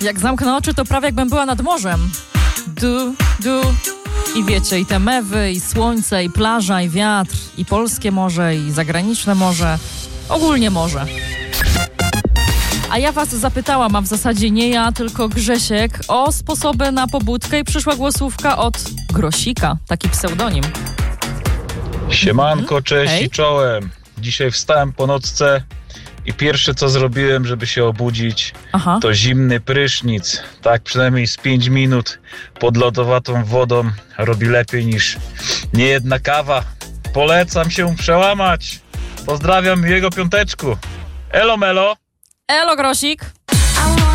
Jak zamknę oczy, to prawie jakbym była nad morzem. I wiecie, i te mewy, i słońce, i plaża, i wiatr, i polskie morze, i zagraniczne morze. Ogólnie morze. A ja was zapytałam, a w zasadzie nie ja, tylko Grzesiek, o sposoby na pobudkę i przyszła głosówka od Grosika, taki pseudonim. Siemanko, cześć Hej. i czołem. Dzisiaj wstałem po nocce i pierwsze co zrobiłem, żeby się obudzić, Aha. to zimny prysznic. Tak przynajmniej z 5 minut pod lodowatą wodą robi lepiej niż niejedna kawa. Polecam się przełamać. Pozdrawiam, miłego piąteczku. Elo melo. Elo, Grosik.